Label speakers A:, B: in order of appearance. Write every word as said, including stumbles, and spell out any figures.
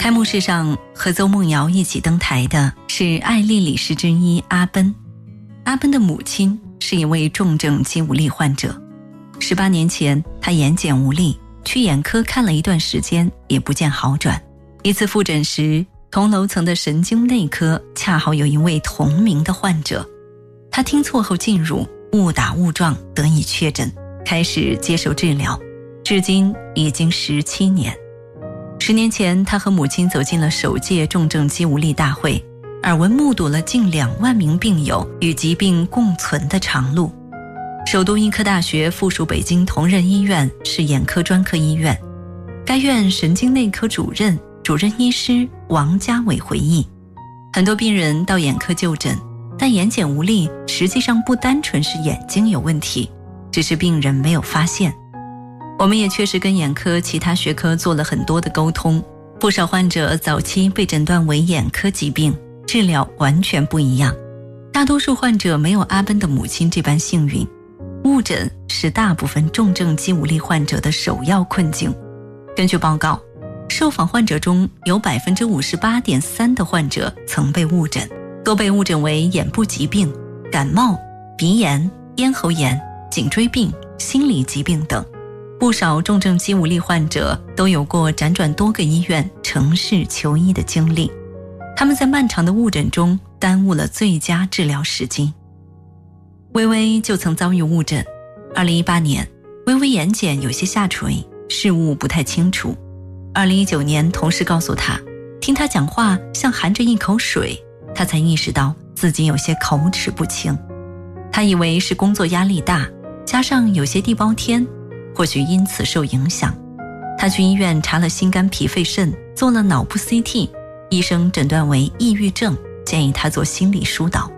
A: 开幕式上和邹梦瑶一起登台的是爱丽理事之一阿奔。阿奔的母亲是一位重症肌无力患者，十八年前她眼睑无力，去眼科看了一段时间也不见好转。一次复诊时，同楼层的神经内科恰好有一位同名的患者，他听错后进入，误打误撞得以确诊，开始接受治疗，至今已经十七年。十年前，他和母亲走进了首届重症肌无力大会，耳闻目睹了近两万名病友与疾病共存的长路。首都医科大学附属北京同仁医院是眼科专科医院，该院神经内科主任、主任医师王家伟回忆，很多病人到眼科就诊，但眼睑无力实际上不单纯是眼睛有问题，只是病人没有发现。我们也确实跟眼科其他学科做了很多的沟通，不少患者早期被诊断为眼科疾病，治疗完全不一样。大多数患者没有阿奔的母亲这般幸运，误诊是大部分重症肌无力患者的首要困境。根据报告，受访患者中有 百分之五十八点三 的患者曾被误诊，多被误诊为眼部疾病、感冒、鼻炎、咽喉炎、颈椎病、心理疾病等。不少重症肌无力患者都有过辗转多个医院、城市求医的经历，他们在漫长的误诊中耽误了最佳治疗时机。微微就曾遭遇误诊。二零一八年，微微眼睑有些下垂，视物不太清楚。二零一九年，同事告诉他，听他讲话像含着一口水，他才意识到自己有些口齿不清。他以为是工作压力大，加上有些地包天，或许因此受影响。他去医院查了心肝脾肺肾，做了脑部 C T， 医生诊断为抑郁症，建议他做心理疏导。